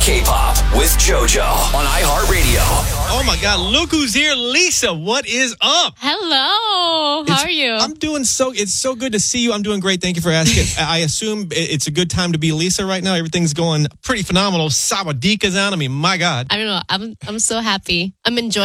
K-pop with JoJo on iHeartRadio. Oh my God, look who's here. Lisa, what is up? Hello. How are you? I'm doing it's so good to see you. I'm doing great. Thank you for asking. I assume it's a good time to be Lisa right now. Everything's going pretty phenomenal. Sawadika's on. I mean, my God. I don't know. I'm so happy. I'm enjoying